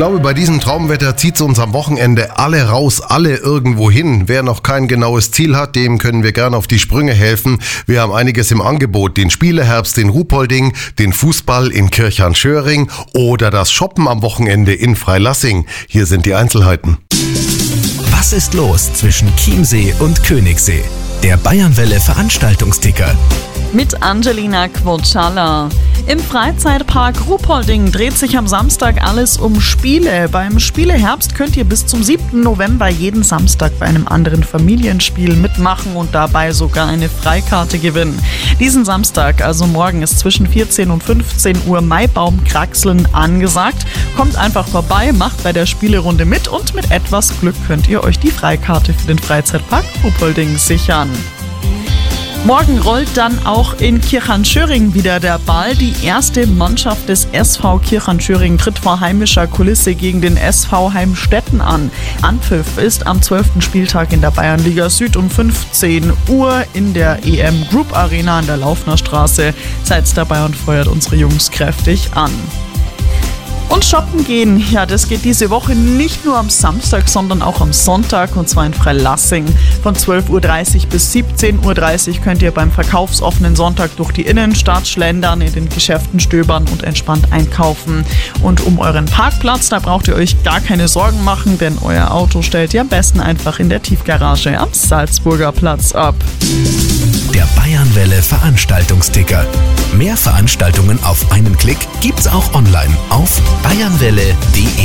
glaube, bei diesem Traumwetter zieht es uns am Wochenende alle raus, alle irgendwo hin. Wer noch kein genaues Ziel hat, dem können wir gern auf die Sprünge helfen. Wir haben einiges im Angebot. Den Spieleherbst in Ruhpolding, den Fußball in Kirchhahn-Schöring oder das Shoppen am Wochenende in Freilassing. Hier sind die Einzelheiten. Was ist los zwischen Chiemsee und Königssee? Der Bayernwelle Veranstaltungsticker. Mit Angelina Quoccialla. Im Freizeitpark Ruhpolding dreht sich am Samstag alles um Spiele. Beim Spieleherbst könnt ihr bis zum 7. November jeden Samstag bei einem anderen Familienspiel mitmachen und dabei sogar eine Freikarte gewinnen. Diesen Samstag, also morgen, ist zwischen 14 und 15 Uhr Maibaumkraxeln angesagt. Kommt einfach vorbei, macht bei der Spielerunde mit und mit etwas Glück könnt ihr euch die Freikarte für den Freizeitpark Ruhpolding sichern. Morgen rollt dann auch in Kirchhahn-Schöring wieder der Ball. Die erste Mannschaft des SV Kirchhahn-Schöring tritt vor heimischer Kulisse gegen den SV Heimstetten an. Anpfiff ist am 12. Spieltag in der Bayernliga Süd um 15 Uhr in der EM Group Arena an der Laufner Straße. Seid dabei und feuert unsere Jungs kräftig an. Und shoppen gehen, ja, das geht diese Woche nicht nur am Samstag, sondern auch am Sonntag, und zwar in Freilassing. Von 12.30 Uhr bis 17.30 Uhr könnt ihr beim verkaufsoffenen Sonntag durch die Innenstadt schlendern, in den Geschäften stöbern und entspannt einkaufen. Und um euren Parkplatz, da braucht ihr euch gar keine Sorgen machen, denn euer Auto stellt ihr am besten einfach in der Tiefgarage am Salzburger Platz ab. Der Bayernwelle Veranstaltungsticker. Mehr Veranstaltungen auf einen Klick gibt's auch online auf bayernwelle.de.